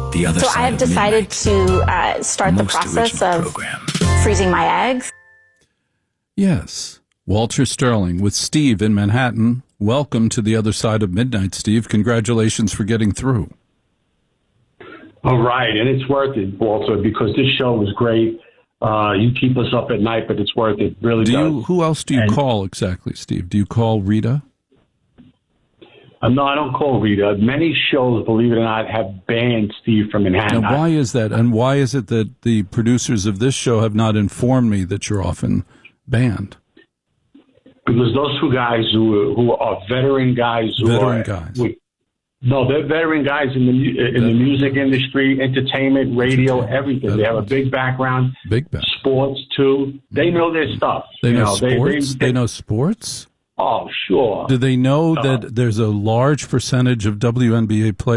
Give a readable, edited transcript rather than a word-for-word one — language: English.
The Other So Side I have of decided Midnight. to start the Most process original of program. freezing my eggs. Yes. Walter Sterling with Steve in Manhattan. Welcome to The Other Side of Midnight, Steve. Congratulations for getting through. All right, and it's worth it, Walter, because this show is great. You keep us up at night, but it's worth it. Really does. Who else do you call exactly, Steve? Do you call Rita? No, I don't call Rita. Many shows, believe it or not, have banned Steve from Manhattan. And why is that? And why is it that the producers of this show have not informed me that you're often banned? Because those two guys who are veteran guys. They're veteran guys in the music industry, entertainment, radio, everything. They have a big background. Sports, too. They know their stuff. They know sports? They know sports? Oh, sure. Do they know that there's a large percentage of WNBA players